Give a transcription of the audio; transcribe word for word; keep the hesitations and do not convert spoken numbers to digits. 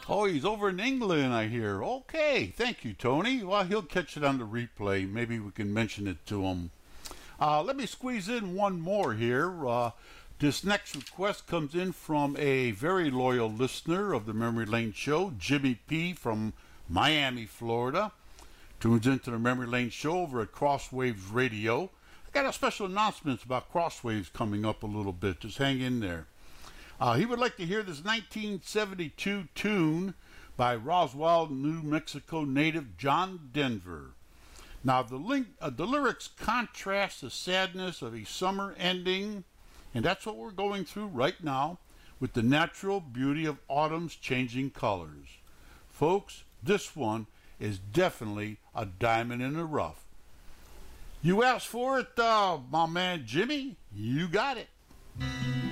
Oh, he's over in England, I hear. Okay, thank you, Tony. Well, he'll catch it on the replay. Maybe we can mention it to him. Uh, let me squeeze in one more here. Uh, this next request comes in from a very loyal listener of the Memory Lane Show, Jimmy P. from Miami, Florida. Tunes into the Memory Lane Show over at Crosswaves Radio. I got a special announcements about Crosswaves coming up a little bit. Just hang in there. Uh, he would like to hear this nineteen seventy-two tune by Roswell, New Mexico native John Denver. Now, the, link, uh, the lyrics contrast the sadness of a summer ending, and that's what we're going through right now, with the natural beauty of autumn's changing colors. Folks, this one is definitely a diamond in the rough. You asked for it, uh, my man Jimmy. You got it.